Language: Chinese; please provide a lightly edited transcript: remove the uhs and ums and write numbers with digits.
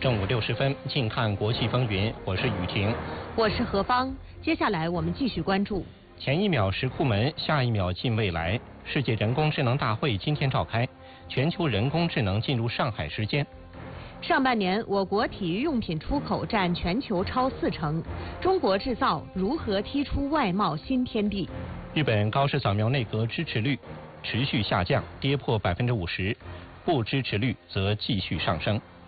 正午60分，近看国际风云，我是雨婷， 我是何邦。接下来我们继续关注。 前一秒石库门，下一秒近未来。世界人工智能大会今天召开，全球人工智能进入上海时间。 上半年，我国体育用品出口占全球超40%，中国制造如何踢出外贸新天地？ 日本高市扫描内阁支持率持续下降，跌破50%，不支持率则继续上升。